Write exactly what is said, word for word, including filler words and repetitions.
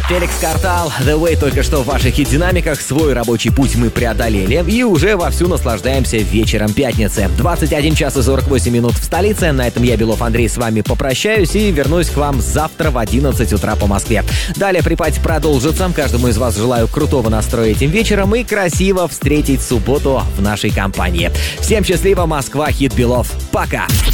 Феликс Картал, The Way только что в ваших хит-динамиках. Свой рабочий путь мы преодолели и уже вовсю наслаждаемся вечером пятницы. двадцать один час и сорок восемь минут в столице. На этом я, Белов Андрей, с вами попрощаюсь и вернусь к вам завтра в одиннадцать утра по Москве. Далее припати продолжится. Каждому из вас желаю крутого настроя этим вечером и красиво встретить субботу в нашей компании. Всем счастливо, Москва, хит Белов. Пока!